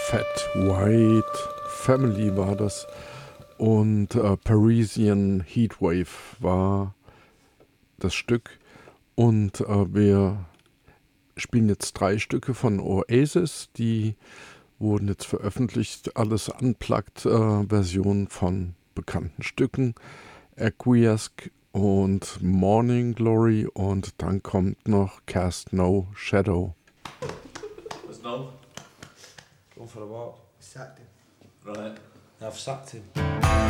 Fat White Family war das. Und Parisian Heatwave war das Stück. Und wir spielen jetzt 3 Stücke von Oasis. Die wurden jetzt veröffentlicht. Alles Unplugged-Versionen von bekannten Stücken. Aqueous und Morning Glory. Und dann kommt noch Cast No Shadow. What's no? Going for a walk. Sacked him. Right. I've sacked him.